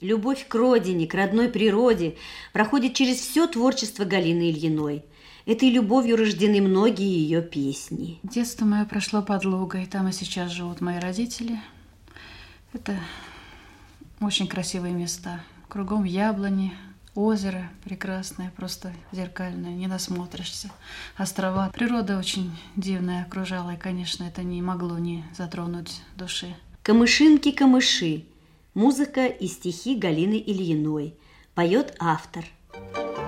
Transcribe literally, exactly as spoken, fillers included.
Любовь к родине, к родной природе проходит через все творчество Галины Ильиной. Этой любовью рождены многие ее песни. Детство мое прошло под Лугой, там и сейчас живут мои родители. Это очень красивые места. Кругом яблони, озеро прекрасное, просто зеркальное, не насмотришься. Острова. Природа очень дивная окружала, и, конечно, это не могло не затронуть души. «Камышинки, камыши». Музыка и стихи Галины Ильиной. Поет автор